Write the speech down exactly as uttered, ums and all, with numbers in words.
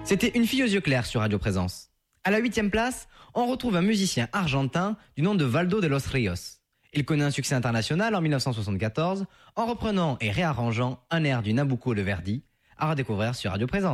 C'était Une fille aux yeux clairs sur Radio Présence. À la huitième place, on retrouve un musicien argentin du nom de Valdo de los Ríos. Il connaît un succès international en mille neuf cent soixante-quatorze en reprenant et réarrangeant un air du Nabucco de Verdi, à redécouvrir sur Radio Présence.